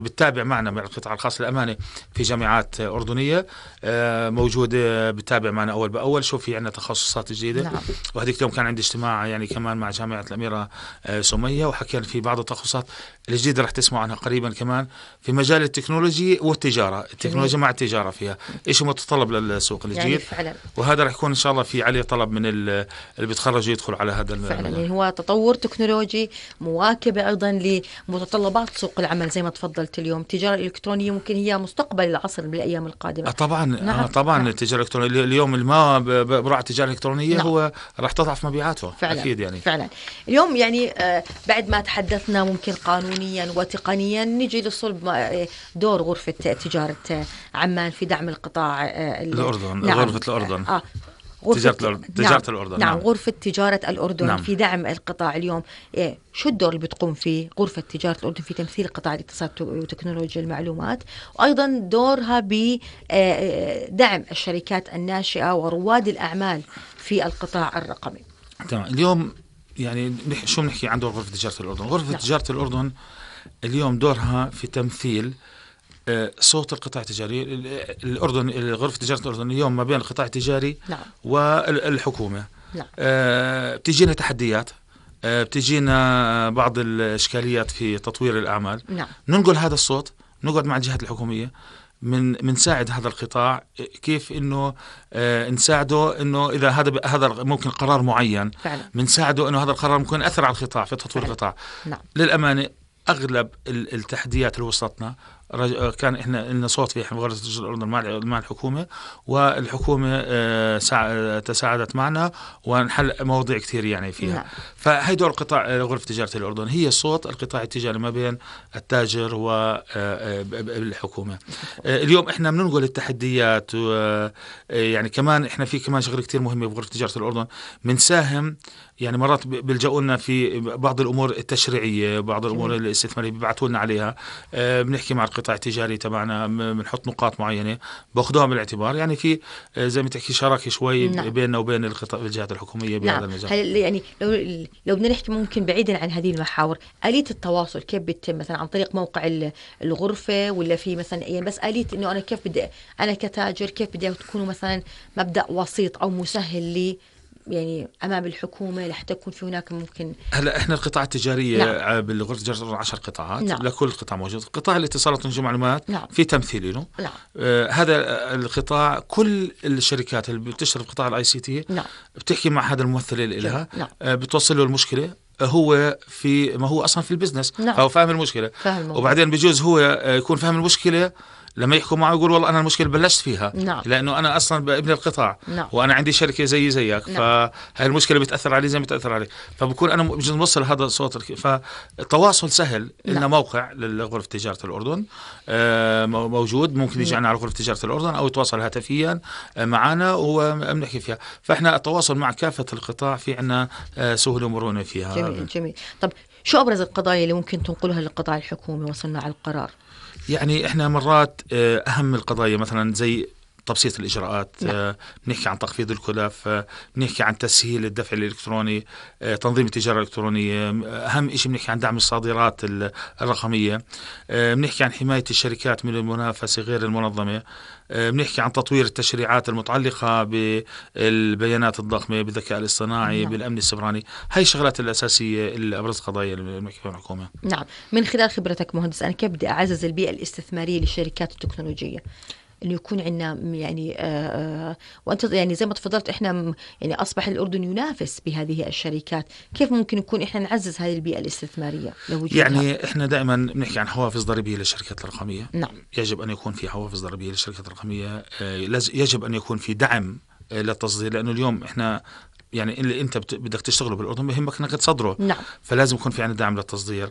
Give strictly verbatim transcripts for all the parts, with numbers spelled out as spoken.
بتتابع معنا مع القطاع الخاص للأمانة في جامعات أردنية موجودة، بتتابع معنا أول بأول، شوف في عنا تخصصات جديدة. نعم. وهذيك اليوم كان عندي اجتماع يعني كمان مع جامعة الأميرة سمية، وحكينا في بعض التخصصات الجديدة رح تسمعوا عنها قريبا كمان في مجال التكنولوجي والتجارة. التكنولوجيا مع التجارة فيها إشي متطلب للسوق الجديد يعني فعلا. وهذا رح يكون إن شاء الله في عليه طلب من اللي بيتخرجوا يدخلوا على هذا فعلا. يعني هو تطور تكنولوجي مواكبة أيضا لمتطلبات سوق العمل زي ما تفضلت اليوم. التجارة الإلكترونية ممكن هي مستقبل العصر بالأيام القادمة. آه طبعا. نعم. آه طبعا. نعم. التجارة الإلكترونية اليوم ما براعي التجارة الإلكترونية نعم. هو راح تضعف مبيعاته فعلا. أكيد يعني فعلا. اليوم يعني آه بعد ما تحدثنا ممكن قانونيا وتقنيا نجي لصلب دور غرفة تجارة عمان في دعم القطاع آه الأردن. نعم. غرفة الأردن. آه تجارة الأردن. تجارة نعم. الأردن. نعم. نعم. غرفة تجارة الأردن نعم. في دعم القطاع اليوم. إيه شو الدور اللي بتقوم فيه غرفة تجارة الأردن في تمثيل قطاع الاتصالات وتكنولوجيا المعلومات، وأيضا دورها بدعم الشركات الناشئة ورواد الأعمال في القطاع الرقمي؟ تمام. اليوم يعني شو بنحكي عن دور غرفة تجارة الأردن؟ غرفة نعم. تجارة الأردن اليوم دورها في تمثيل صوت القطاع التجاري. الأردن غرفة تجارة الأردن اليوم ما بين القطاع التجاري نعم. والحكومة. نعم. آه بتجينا تحديات، آه بتجينا بعض الإشكاليات في تطوير الأعمال. نعم. ننقل هذا الصوت، نقعد مع الجهات الحكومية، من من ساعد هذا القطاع كيف انه آه نساعده انه اذا هذا هذا ممكن قرار معين من ساعده انه هذا القرار ممكن ياثر على القطاع في تطوير فعلا. القطاع. نعم. للامانه اغلب التحديات اللي وصلتنا كان احنا لنا صوت في غرفة تجارة الأردن مع الحكومة، والحكومة تساعدت معنا ونحل مواضيع كثير يعني فيها. نعم. فهي دور القطاع غرفة تجارة الأردن، هي صوت القطاع التجاري ما بين التاجر والحكومة. اليوم احنا بننقل التحديات، يعني كمان احنا في كمان شغله كثير مهمة بغرفة تجارة الأردن، بنساهم يعني مرات بيلجأوا لنا في بعض الأمور التشريعية، بعض الأمور الاستثمارية بيبعثوا لنا عليها، بنحكي مع القطاع التجاري تبعنا، بنحط نقاط معينة باخذوها بالاعتبار. يعني في زي ما تحكي شراكة شوي نعم. بيننا وبين القطاع الجهات الحكومية بهذا نعم. المجال. يعني لو لو بدنا نحكي ممكن بعيدا عن هذه المحاور، آلية التواصل كيف بتتم؟ مثلا عن طريق موقع الغرفة ولا في مثلا يعني بس آلية انه انا كيف بدي انا كتاجر كيف بدي تكونوا مثلا مبدأ وسيط او مسهل لي يعني امام الحكومه لحتى يكون في هناك ممكن. هلا احنا القطاع التجاريه نعم. بالغرفه التجاريه عشر قطاعات نعم. لكل قطاع موجود. قطاع الاتصالات وتكنولوجيا المعلومات نعم. في تمثيل له نعم. آه هذا القطاع كل الشركات اللي بتشتغل في قطاع الاي سي تي نعم. بتحكي مع هذا الممثل اللي لها نعم. آه بتوصل له المشكله، هو في ما هو اصلا في البزنس نعم. او فاهم المشكله فهم وبعدين بجوز هو يكون فاهم المشكله لما يحكوا معه يقول والله أنا المشكلة بلشت فيها نعم. لأنه أنا أصلا ابن القطاع نعم. وأنا عندي شركة زي زيك نعم. فهي المشكلة بتأثر علي زي ما بتأثر علي، فبكون أنا بجوز نوصل هذا الصوت. فالتواصل سهل نعم. لنا موقع لغرفة تجارة الأردن موجود، ممكن يجي عنا على غرفة تجارة الأردن أو يتواصل هاتفيا معنا وبنحكي فيها. فإحنا التواصل مع كافة القطاع في عنا سهولة ومرونة فيها. جميل جميل. طب شو أبرز القضايا اللي ممكن تنقلها للقطاع الحكومي وصلنا على القرار؟ يعني احنا مرات اهم القضايا مثلا زي تبسيط الإجراءات نعم. بنحكي عن تخفيض الكلف، بنحكي عن تسهيل الدفع الإلكتروني، تنظيم التجارة الإلكترونية، أهم شيء بنحكي عن دعم الصادرات الرقمية، بنحكي عن حماية الشركات من المنافسة غير المنظمة، بنحكي عن تطوير التشريعات المتعلقة بالبيانات الضخمة، بالذكاء الاصطناعي نعم. بالأمن السيبراني. هاي الشغلات الأساسية اللي أبرز قضايا اللي بنحكي فيها الحكومة. نعم. من خلال خبرتك مهندس، أنا كيف بدي أعزز البيئة الاستثمارية للشركات التكنولوجية انه يكون عندنا يعني آه وانت يعني زي ما تفضلت احنا يعني اصبح الاردن ينافس بهذه الشركات، كيف ممكن يكون احنا نعزز هذه البيئه الاستثماريه لوجودها؟ يعني احنا دائما بنحكي عن حوافز ضريبيه للشركات الرقميه نعم. يجب ان يكون في حوافز ضريبيه للشركات الرقميه، آه يجب ان يكون في دعم آه للتصدير، لانه اليوم احنا يعني اللي انت بدك تشتغله بالاردن بهمك انك تصدره نعم. فلازم يكون في عندنا دعم للتصدير،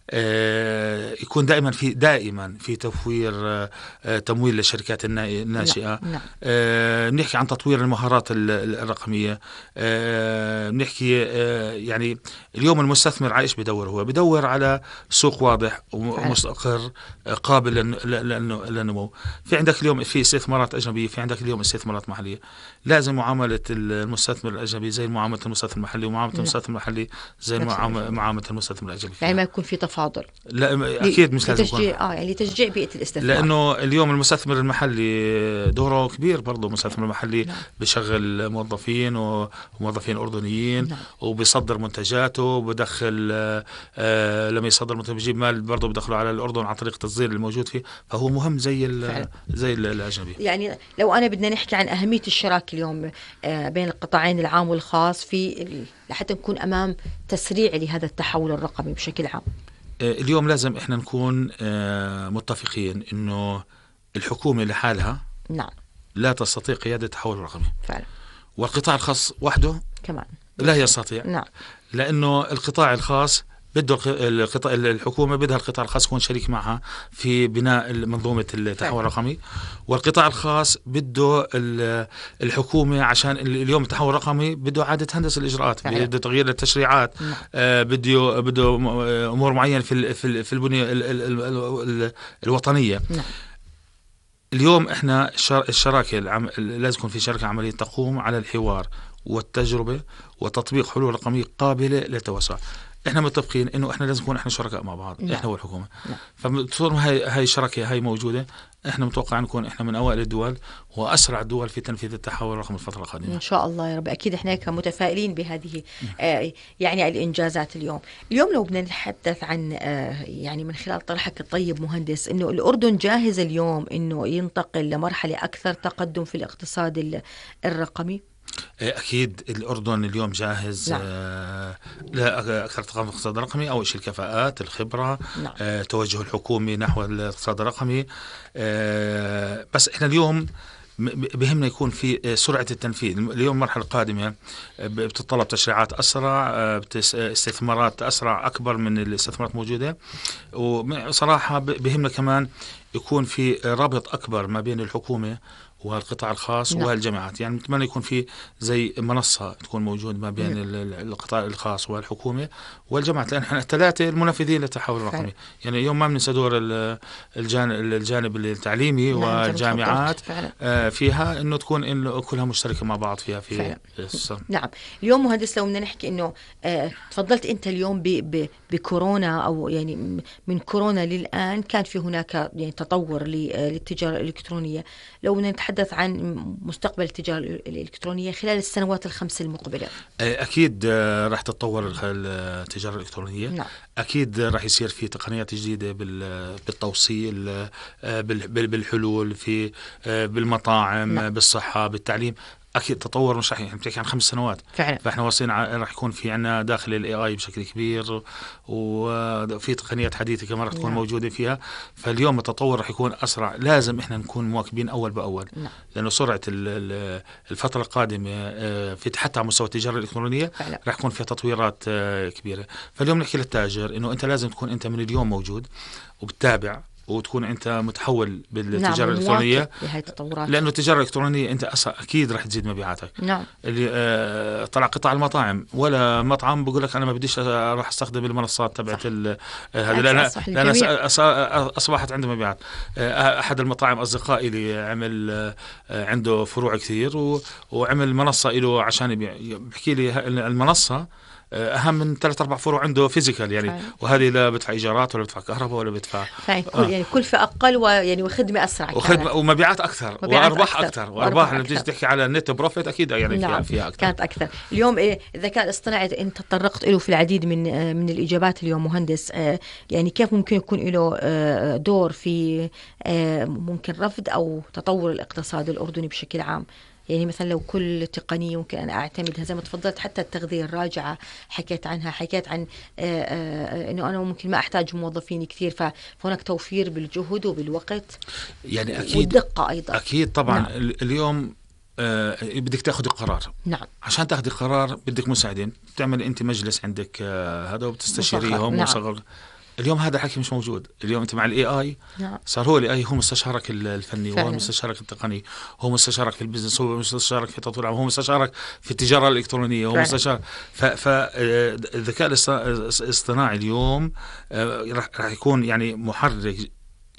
آه يكون دائما في دائما في توفير آه تمويل للشركات الناشئه نعم. نعم. آه بنحكي عن تطوير المهارات الرقميه، آه بنحكي آه يعني اليوم المستثمر عايش بدور، هو بدور على سوق واضح ومستقر آه قابل للنمو. في عندك اليوم في استثمارات اجنبيه، في عندك اليوم استثمارات محليه، لازم معامله المستثمر الاجنبي الأجنبي زي معاملة المستثمر المحلي، ومعاملة المستثمر المحلي زي معاملة المستثمر الأجنبي. يعني ما يكون في تفاضل. لا أكيد مش لازم يكون. اه يعني تشجيع بيئة الاستثمار. لأنه اليوم المستثمر المحلي دوره كبير برضه. المستثمر المحلي نعم. بيشغل موظفين وموظفين أردنيين نعم. وبيصدر منتجاته وبدخل آه لما يصدر منتج بيجيب مال برضه بدخله على الأردن عن طريق التصدير الموجود فيه، فهو مهم زي زي الأجنبي. يعني لو أنا بدنا نحكي عن أهمية الشراكة اليوم آه بين القطاعين العام والخاص في لحتى نكون أمام تسريع لهذا التحول الرقمي بشكل عام. اليوم لازم إحنا نكون متفقين إنه الحكومة لحالها نعم لا تستطيع قيادة التحول الرقمي فعلا، والقطاع الخاص وحده كمان لا يستطيع نعم. لأنه القطاع الخاص بده القطاع الحكومة بدها القطاع الخاص يكون شريك معها في بناء منظومة التحول الرقمي، والقطاع الخاص بده الحكومة عشان اليوم التحول الرقمي بده إعادة هندسة الإجراءات، بده تغيير التشريعات، آه بده بده أمور معينة في في في البنية الوطنية. نعم. اليوم احنا الشراكة العم... لازم يكون في شركة عملية تقوم على الحوار والتجربة وتطبيق حلول رقمية قابلة للتوسع. احنا متفقين انه احنا لازم نكون احنا شركاء مع بعض. نعم. احنا والحكومة. نعم. فطول ما هاي هاي الشركة هاي موجودة احنا متوقع نكون احنا من اوائل الدول واسرع الدول في تنفيذ التحول الرقمي الفترة القادمة ان شاء الله يا رب. اكيد احنا متفائلين بهذه آه يعني الانجازات. اليوم اليوم لو بدنا نتحدث عن آه يعني من خلال طرحك الطيب مهندس انه الاردن جاهز اليوم انه ينتقل لمرحلة اكثر تقدم في الاقتصاد الرقمي. أكيد الأردن اليوم جاهز. نعم. آه لا أكثر تقدم في الاقتصاد الرقمي. أول شيء الكفاءات، الخبرة. نعم. آه توجه الحكومي نحو الاقتصاد الرقمي. آه بس إحنا اليوم بهمنا يكون في سرعة التنفيذ. اليوم المرحلة القادمة بتتطلب تشريعات أسرع، استثمارات أسرع أكبر من الاستثمارات موجودة، وصراحة بهمنا كمان يكون في رابط أكبر ما بين الحكومة والقطاع الخاص. نعم. والجامعات. يعني نتمنى يكون في زي منصة تكون موجود ما بين نعم. القطاع الخاص والحكومة والجامعات، لأن احنا الثلاثة المنافذين للتحول الرقمي. يعني اليوم ما بننسى دور الجانب, الجانب التعليمي. نعم. والجامعات آه فيها انه تكون إنه كلها مشتركة مع بعض فيها في نعم. اليوم مهندس لو بدنا نحكي انه آه تفضلت انت اليوم ب ب بكورونا او يعني من كورونا للآن كان في هناك يعني تطور للتجارة الإلكترونية. لو بدنا نتحدث عن مستقبل التجارة الإلكترونية خلال السنوات الخمس المقبلة. أكيد راح تتطور التجارة الإلكترونية. نعم. أكيد راح يصير في تقنيات جديدة بالتوصيل، بالحلول في بالمطاعم. نعم. بالصحة، بالتعليم. أكيد تطور مش راح نحكي عن خمس سنوات فعلا. فإحنا واصلين راح يكون في عنا داخل ال إيه آي بشكل كبير، وفي تقنيات حديثة كمان راح تكون نعم. موجودة فيها. فاليوم التطور راح يكون أسرع. لازم إحنا نكون مواكبين أول بأول. نعم. لأنه سرعة الفترة القادمة في حتى على مستوى التجارة الإلكترونية فعلا. راح يكون فيها تطويرات كبيرة. فاليوم نحكي للتاجر إنه أنت لازم تكون أنت من اليوم موجود وبتتابع وتكون أنت متحول بالتجارة نعم. الإلكترونية، لأنه التجارة الإلكترونية أنت أصلا أكيد راح تزيد مبيعاتك. نعم. اللي آه طلع قطاع المطاعم ولا مطعم بقول لك أنا ما بديش راح أستخدم المنصات تبعت هذا، لأن لأن أصبحت عنده مبيعات. آه أحد المطاعم أصدقائي اللي عمل آه عنده فروع كثير وعمل منصة له عشان يبيع. بحكي لي المنصة أهم من ثلاث أربع فروع عنده فيزيكال يعني. فاهم. وهذه لا بدفع إيجارات ولا بدفع كهرباء ولا بدفع كل آه. يعني كل في أقل ويعني وخدمة أسرع وخدمة ومبيعات أكثر وأرباح أكثر, أكثر. وأرباح لما تيجي تحكي على النت بروفيت أكيد يعني نعم. فيها, فيها أكثر. كانت أكثر. اليوم إيه الذكاء الاصطناعي أنت تطرقت له في العديد من من الإجابات اليوم مهندس. يعني كيف ممكن يكون له دور في ممكن رفض أو تطور الاقتصاد الأردني بشكل عام؟ يعني مثلا لو كل تقنية ممكن أنا أعتمدها زي ما تفضلت، حتى التغذية الراجعة حكيت عنها، حكيت عن آآ آآ إنه أنا ممكن ما أحتاج موظفين كثير، فهناك توفير بالجهد وبالوقت يعني أكيد والدقة أيضا. أكيد طبعا. نعم. اليوم آه بدك تاخذ القرار. نعم. عشان تاخذ القرار بدك مساعدين، تعمل أنت مجلس عندك آه هذا وبتستشيريهم. نعم. اليوم هذا الحكي مش موجود. اليوم انت مع الاي اي نعم. صار هو الاي هو مستشارك الفني فعلا. وهو مستشارك التقني، هو مستشارك في البزنس، هو مستشارك في التطوير، هو مستشارك في التجاره الالكترونيه، هو فعلا. مستشار. فالذكاء الاصطناعي اليوم راح يكون يعني محرك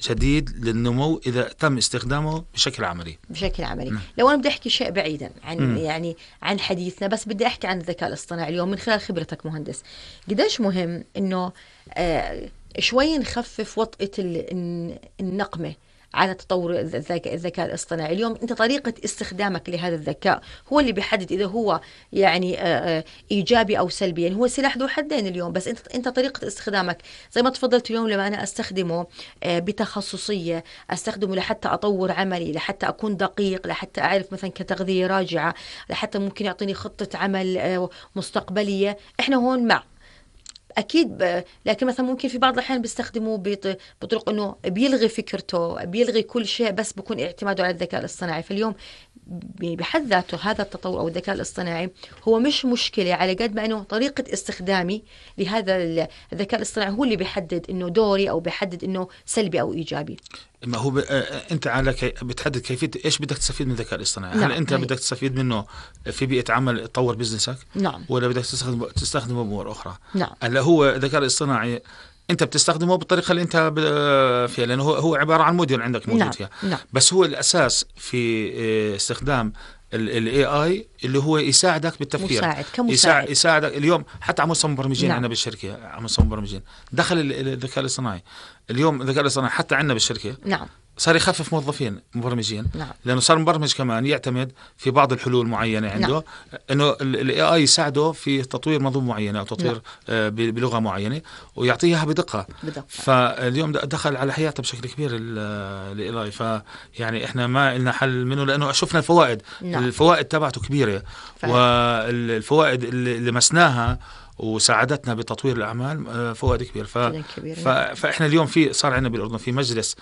جديد للنمو إذا تم استخدامه بشكل عملي. بشكل عملي. م. لو أنا بدي أحكي شيء بعيدا عن م. يعني عن حديثنا، بس بدي أحكي عن الذكاء الاصطناعي اليوم من خلال خبرتك مهندس، قديش مهم إنه آه شوي نخفف وطئة النقمة على تطور الذكاء الاصطناعي اليوم. انت طريقة استخدامك لهذا الذكاء هو اللي بيحدد اذا هو يعني ايجابي او سلبي. يعني هو سلاح ذو حدين اليوم، بس انت انت طريقة استخدامك زي ما تفضلت اليوم، لما انا استخدمه بتخصصية، استخدمه لحتى اطور عملي، لحتى اكون دقيق، لحتى اعرف مثلا كتغذية راجعة، لحتى ممكن يعطيني خطة عمل مستقبلية، احنا هون مع أكيد ب... لكن مثلا ممكن في بعض الأحيان بيستخدموا بط... بطرق إنه بيلغي فكرته، بيلغي كل شيء، بس بكون اعتماده على الذكاء الاصطناعي. فاليوم بحد ذاته هذا التطور أو الذكاء الاصطناعي هو مش مشكلة، على قد ما إنه طريقة استخدامي لهذا الذكاء الاصطناعي هو اللي بيحدد إنه دوري أو بيحدد إنه سلبي أو إيجابي. ما هو ب... انت على كي... بتحدد كيفيه ايش بدك تستفيد من الذكاء الاصطناعي. نعم. هل انت هي. بدك تستفيد منه في بيئه عمل تطور بزنسك؟ نعم. ولا بدك تستخدم تستخدمه بامور اخرى؟ نعم. هلا هو الذكاء الاصطناعي انت بتستخدمه بالطريقه اللي انت فيها، لانه هو هو عباره عن موديل عندك موجود. نعم. فيها. نعم. بس هو الاساس في استخدام الاي اي اللي هو يساعدك بالتفكير، مساعد كمساعد، يساعدك اليوم حتى على مستوى المبرمجين. نعم. عندنا بالشركه على مستوى المبرمجين دخل الذكاء الاصطناعي اليوم. الذكاء الاصطناعي حتى عندنا بالشركه نعم صار يخفف موظفين مبرمجين. نعم. لانه صار مبرمج كمان يعتمد في بعض الحلول معينه عنده. نعم. انه الاي اي يساعده في تطوير منظومه معينه او تطوير. نعم. آه بلغه معينه ويعطيها بدقه. بدقه. فاليوم دخل على حياته بشكل كبير الاي اي. فيعني احنا ما لنا حل منه لانه شفنا الفوائد. نعم. الفوائد تبعته كبيره. فهم. والفوائد اللي لمسناها وساعدتنا بتطوير الأعمال فوائد كبير. ف... ف... فإحنا اليوم في صار عندنا بالأردن في مجلس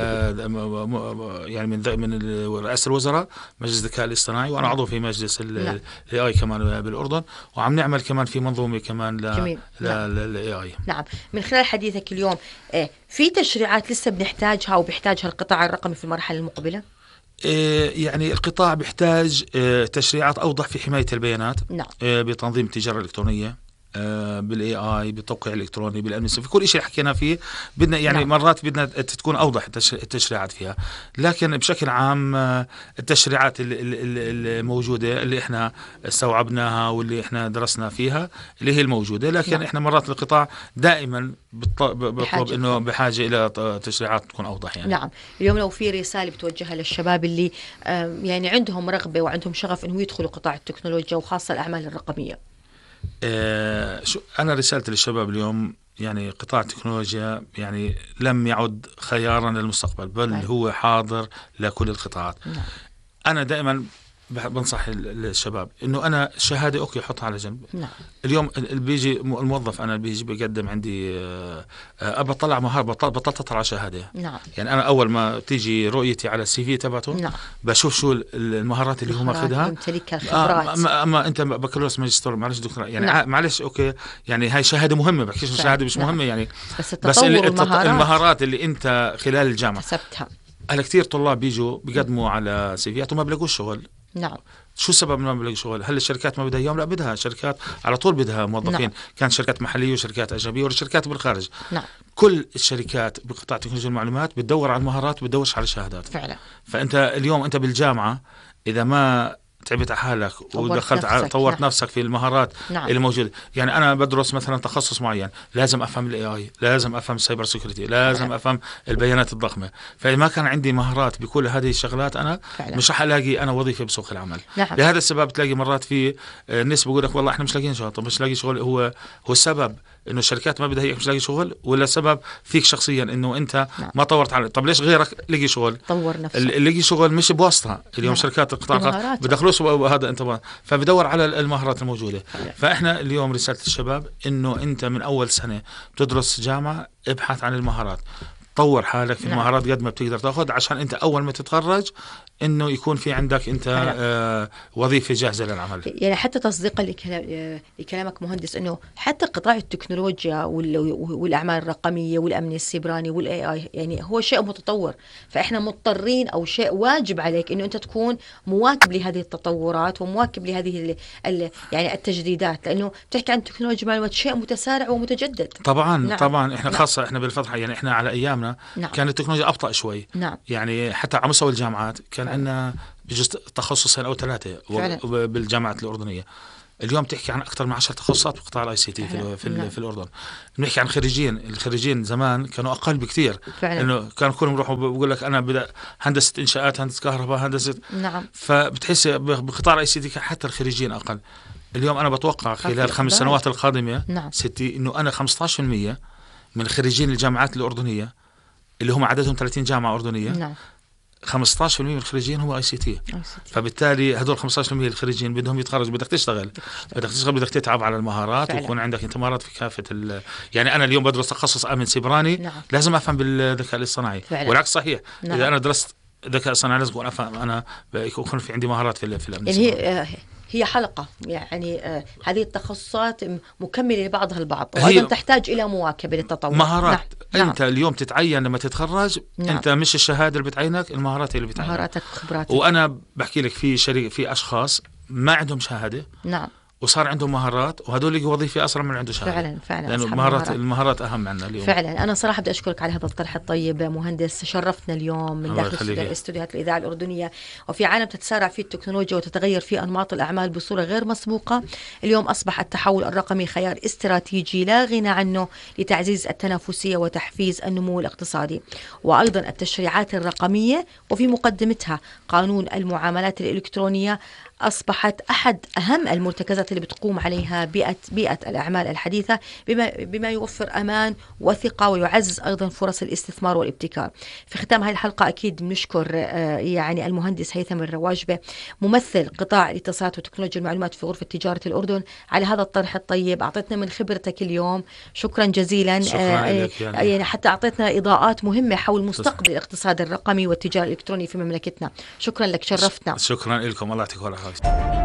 يعني من من رئاسة الوزراء مجلس الذكاء الاصطناعي، وأنا عضو في مجلس ال إيه آي كمان بالأردن، وعم نعمل كمان في منظومة كمان ل ل إيه آي. نعم. من خلال حديثك اليوم في تشريعات لسه بنحتاجها أو بيحتاجها القطاع الرقمي في المرحلة المقبلة؟ يعني القطاع بيحتاج تشريعات أوضح في حماية البيانات. نعم. بتنظيم التجارة الإلكترونية، بالاي اي، بالتوقيع الالكتروني، بالامن، في كل شيء حكينا فيه بدنا يعني. نعم. مرات بدنا تكون اوضح التشريعات فيها، لكن بشكل عام التشريعات الموجوده اللي احنا استوعبناها واللي احنا درسنا فيها اللي هي الموجوده، لكن نعم. احنا مرات القطاع دائما بيطلب انه بحاجه الى تشريعات تكون اوضح يعني. نعم. اليوم لو في رساله بتوجهها للشباب اللي يعني عندهم رغبه وعندهم شغف انه يدخلوا قطاع التكنولوجيا وخاصه الاعمال الرقميه، آه شو أنا رسالتي للشباب اليوم يعني قطاع التكنولوجيا يعني لم يعد خيارا للمستقبل، بل نعم. هو حاضر لكل القطاعات. نعم. أنا دائما بنصح الشباب إنه أنا شهادة أوكي حطها على جنب. نعم. اليوم اللي بيجي الموظف أنا بيجي بيقدم عندي أبى أطلع مهارة، بطلت أطلع شهادة. نعم. يعني أنا أول ما تيجي رؤيتي على السي في تبعته. نعم. بشوف شو المهارات اللي هو ماخذها. آه أما أنت بكالوريوس ماجستير معلش دكتور يعني. نعم. معلش أوكي يعني هاي شهادة مهمة، بحكيش شهادة مش نعم. مهمة يعني، بس, بس المهارات. المهارات اللي أنت خلال الجامعة كسبتها. هلا كثير طلاب بيجوا بيقدموا على سيفيات وما بيلاقوش شغل. نعم. شو السبب ما بلاقي شغل؟ هل الشركات ما بدها اياهم؟ لا، بدها شركات على طول، بدها موظفين. نعم. كانت شركات محليه وشركات اجنبيه وشركات بالخارج. نعم. كل الشركات بقطاع تكنولوجيا المعلومات بتدور على المهارات، بتدورش على الشهادات. فعلا. فانت اليوم انت بالجامعه اذا ما تعبت على حالك ودخلت على طورت نفسك في المهارات. نعم. اللي موجوده، يعني انا بدرس مثلا تخصص معين، لازم افهم الاي اي، لازم افهم السايبر سيكوريتي، لازم نعم. افهم البيانات الضخمه. فاذا ما كان عندي مهارات بكل هذه الشغلات انا فعلا. مش رح الاقي انا وظيفه بسوق العمل. نعم. لهذا السبب تلاقي مرات في ناس بيقول لك والله احنا مش لاقيين شغل. طب مش لاقي شغل، هو هو السبب انه الشركات ما بدها هيك مش لاقي شغل، ولا سبب فيك شخصيا انه انت نعم. ما طورت على. طب ليش غيرك لقي شغل؟ طور نفسه. اللي لقي شغل مش بواسطه. اليوم نعم. شركات القطاع بدخلوش هذا انت، فبدور على المهارات الموجوده. نعم. فاحنا اليوم رساله الشباب انه انت من اول سنه بتدرس جامعه ابحث عن المهارات، طور حالك في نعم. المهارات قد ما بتقدر تاخذ، عشان انت اول ما تتخرج انه يكون في عندك انت آه وظيفه جاهزه للعمل. يعني حتى تصديقا لكلامك مهندس، انه حتى قطاع التكنولوجيا والاعمال الرقميه والامن السيبراني والاي اي يعني هو شيء متطور، فاحنا مضطرين او شيء واجب عليك انه انت تكون مواكب لهذه التطورات ومواكب لهذه ال يعني التجديدات، لانه بتحكي عن تكنولوجيا معلومات شيء متسارع ومتجدد. طبعا. نعم. طبعا احنا نعم. خاصه احنا بالفتره يعني احنا على ايامنا معنا نعم. كانت التكنولوجيا أبطأ شوي. نعم. يعني حتى على مستوى الجامعات كان عندنا بجوز تخصصين أو ثلاثة بالجامعات الأردنية. اليوم تحكي عن أكثر من عشر تخصصات بقطاع الاي سي تي في في, نعم. في الأردن. بنحكي عن خريجين، الخريجين زمان كانوا أقل بكثير، لأنه كانوا كلهم يروحوا بقول لك أنا بدأ هندسة إنشاءات، هندسة كهرباء، هندسة. نعم. فبتحس بقطاع الاي سي تي حتى الخريجين أقل. اليوم أنا بتوقع خلال خمس سنوات القادمة نعم. ستي إنه أنا خمسة عشر بالمئة من خريجين الجامعات الأردنية اللي هم عددهم ثلاثين جامعة أردنية. نعم. خمسة عشر بالمئة من الخريجين هم اي سي تي. فبالتالي هدول خمسة عشر بالمئة الخريجين بدهم يتخرجوا، بدك تشتغل بدك تشتغل بدك تتعب على المهارات فعلا. ويكون عندك انت مهارات في كافه ال... يعني انا اليوم بدرس تخصص امن سيبراني. نعم. لازم افهم بالذكاء الاصطناعي فعلا. والعكس صحيح. نعم. اذا انا درست ذكاء اصطناعي لازم اكون افهم انا يكون في عندي مهارات في في الامن يعني السيبراني. هي حلقة يعني آه هذه التخصصات مكملة لبعضها البعض، وأيضا تحتاج إلى مواكبة للتطور. مهارات. نعم. أنت نعم. اليوم تتعين لما تتخرج. نعم. أنت مش الشهادة اللي بتعينك، المهارات اللي بتعينك، مهاراتك وخبراتك. وأنا بحكي لك في شركة في أشخاص ما عندهم شهادة. نعم. وصار عندهم مهارات، وهدول يجوا وظيفة أسرع من عنده شهادة. فعلا فعلا. لأنه المهارات المهارات أهم عندنا اليوم. فعلا. أنا صراحة بدي أشكرك على هذا الطرح الطيب مهندس، شرفتنا اليوم من داخل استوديوهات الإذاعة الأردنية. وفي عالم تتسارع فيه التكنولوجيا وتتغير فيه أنماط الأعمال بصورة غير مسبوقة، اليوم أصبح التحول الرقمي خيار استراتيجي لا غنى عنه لتعزيز التنافسية وتحفيز النمو الاقتصادي. وأيضا التشريعات الرقمية وفي مقدمتها قانون المعاملات الإلكترونية أصبحت أحد أهم المرتكزات اللي بتقوم عليها بيئة, بيئة الأعمال الحديثة، بما, بما يوفر أمان وثقة ويعزز أيضا فرص الاستثمار والابتكار. في ختام هذه الحلقة أكيد بنشكر يعني المهندس هيثم الرواجبة ممثل قطاع الاتصالات وتكنولوجيا المعلومات في غرفة تجارة الأردن على هذا الطرح الطيب. أعطيتنا من خبرتك اليوم، شكرا جزيلا. شكرا يعني. يعني حتى أعطيتنا إضاءات مهمة حول مستقبل الاقتصاد الرقمي والتجارة الإلكترونية في مملكتنا. شكرا لك، شرفتنا. شكرا لكم، الله يعطيكم العافية.